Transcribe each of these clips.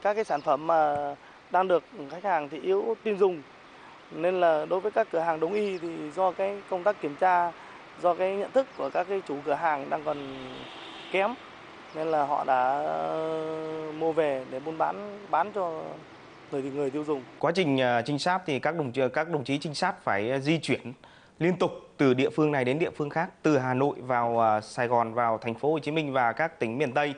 các cái sản phẩm mà đang được khách hàng thị hiếu tin dùng, nên là đối với các cửa hàng đông y thì do cái công tác kiểm tra, do cái nhận thức của các cái chủ cửa hàng đang còn kém, nên là họ đã mua về để buôn bán cho người tiêu dùng. Quá trình trinh sát thì các đồng chí trinh sát phải di chuyển liên tục từ địa phương này đến địa phương khác, từ Hà Nội vào Sài Gòn, vào thành phố Hồ Chí Minh và các tỉnh miền Tây.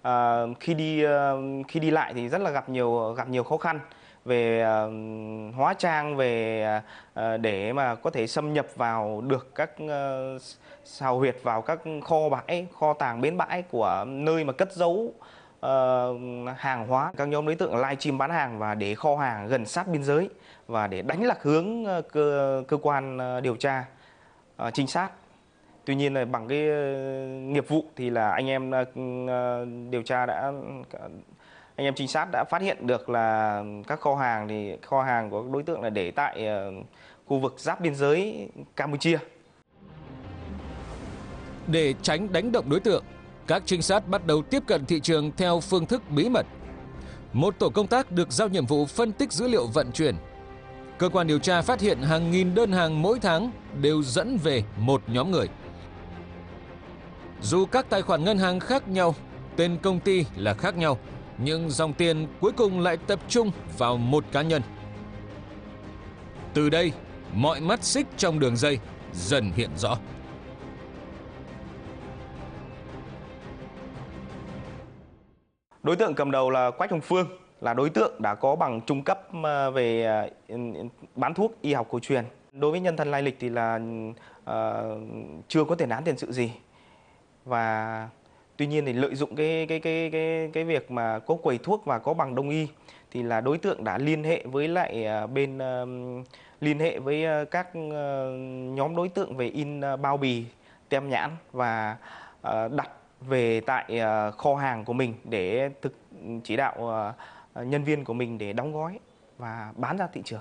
Khi đi lại thì rất là gặp nhiều khó khăn về hóa trang, về để mà có thể xâm nhập vào được các xào huyệt vào các kho tàng bến bãi của nơi mà cất giấu hàng hóa. Các nhóm đối tượng livestream bán hàng và để kho hàng gần sát biên giới và để đánh lạc hướng cơ quan điều tra trinh sát. Tuy nhiên là bằng cái nghiệp vụ thì là anh em trinh sát đã phát hiện được là các kho hàng của các đối tượng là để tại khu vực giáp biên giới Campuchia. Để tránh đánh động đối tượng, các trinh sát bắt đầu tiếp cận thị trường theo phương thức bí mật. Một tổ công tác được giao nhiệm vụ phân tích dữ liệu vận chuyển. Cơ quan điều tra phát hiện hàng nghìn đơn hàng mỗi tháng đều dẫn về một nhóm người. Dù các tài khoản ngân hàng khác nhau, tên công ty là khác nhau, nhưng dòng tiền cuối cùng lại tập trung vào một cá nhân. Từ đây, mọi mắt xích trong đường dây dần hiện rõ. Đối tượng cầm đầu là Quách Hồng Phương, là đối tượng đã có bằng trung cấp về bán thuốc y học cổ truyền. Đối với nhân thân lai lịch thì là chưa có tiền án tiền sự gì. Và tuy nhiên thì lợi dụng cái việc mà có quầy thuốc và có bằng đông y thì là đối tượng đã liên hệ với các nhóm đối tượng về in bao bì, tem nhãn và đặt về tại kho hàng của mình để chỉ đạo nhân viên của mình để đóng gói và bán ra thị trường.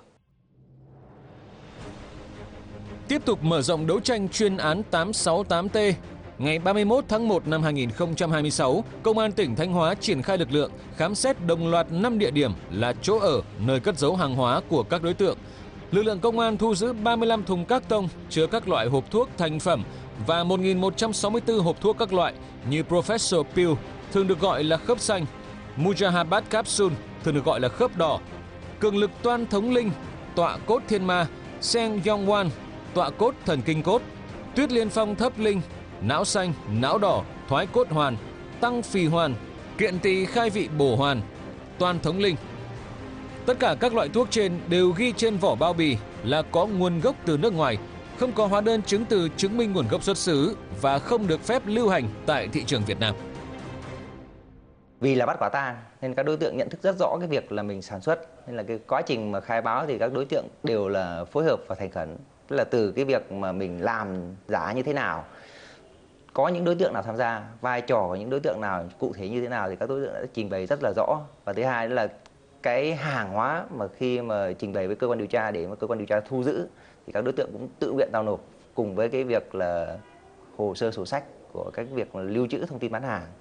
Tiếp tục mở rộng đấu tranh chuyên án 868T, ngày 31 tháng 1 năm 2026, Công an tỉnh Thanh Hóa triển khai lực lượng khám xét đồng loạt 5 địa điểm là chỗ ở, nơi cất giấu hàng hóa của các đối tượng. Lực lượng công an thu giữ 35 thùng các tông chứa các loại hộp thuốc thành phẩm và 1.164 hộp thuốc các loại như Professor Pill, thường được gọi là khớp xanh, Mujahabat Capsule, thường được gọi là khớp đỏ, cường lực toan thống linh, tọa cốt thiên ma, Seng Yongwan, tọa cốt thần kinh cốt, tuyết liên phong thấp linh, não xanh, não đỏ, thoái cốt hoàn, tăng phì hoàn, kiện tỳ khai vị bổ hoàn, toan thống linh. Tất cả các loại thuốc trên đều ghi trên vỏ bao bì là có nguồn gốc từ nước ngoài, không có hóa đơn chứng từ chứng minh nguồn gốc xuất xứ và không được phép lưu hành tại thị trường Việt Nam. Vì là bắt quả tang nên các đối tượng nhận thức rất rõ cái việc là mình sản xuất, nên là cái quá trình mà khai báo thì các đối tượng đều là phối hợp và thành khẩn. Tức là từ cái việc mà mình làm giả như thế nào, có những đối tượng nào tham gia, vai trò của những đối tượng nào cụ thể như thế nào thì các đối tượng đã trình bày rất là rõ. Và thứ hai đó là cái hàng hóa mà khi mà trình bày với cơ quan điều tra để mà cơ quan điều tra thu giữ thì các đối tượng cũng tự nguyện giao nộp cùng với cái việc là hồ sơ sổ sách của các việc mà lưu trữ thông tin bán hàng.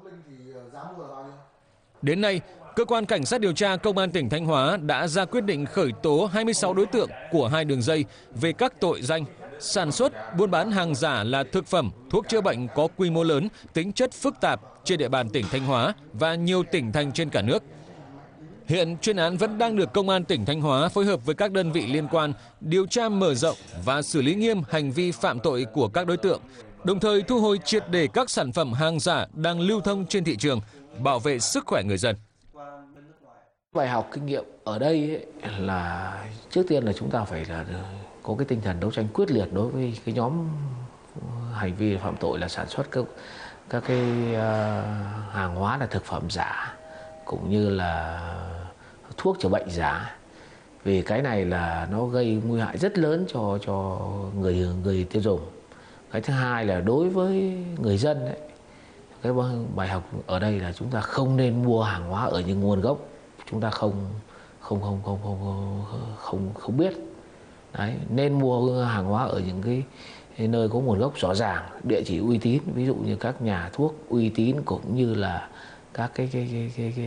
Đến nay, Cơ quan Cảnh sát điều tra Công an tỉnh Thanh Hóa đã ra quyết định khởi tố 26 đối tượng của 2 đường dây về các tội danh sản xuất, buôn bán hàng giả là thực phẩm, thuốc chữa bệnh có quy mô lớn, tính chất phức tạp trên địa bàn tỉnh Thanh Hóa và nhiều tỉnh thành trên cả nước. Hiện chuyên án vẫn đang được Công an tỉnh Thanh Hóa phối hợp với các đơn vị liên quan điều tra mở rộng và xử lý nghiêm hành vi phạm tội của các đối tượng, đồng thời thu hồi triệt để các sản phẩm hàng giả đang lưu thông trên thị trường, bảo vệ sức khỏe người dân. Bài học kinh nghiệm ở đây là trước tiên là chúng ta phải là có cái tinh thần đấu tranh quyết liệt đối với cái nhóm hành vi phạm tội là sản xuất các cái hàng hóa là thực phẩm giả cũng như là thuốc chữa bệnh giả, vì cái này là nó gây nguy hại rất lớn cho người tiêu dùng. Cái thứ hai là đối với người dân ấy, cái bài học ở đây là chúng ta không nên mua hàng hóa ở những nguồn gốc chúng ta không biết. Đấy, nên mua hàng hóa ở những cái nơi có nguồn gốc rõ ràng, địa chỉ uy tín, ví dụ như các nhà thuốc uy tín cũng như là các cái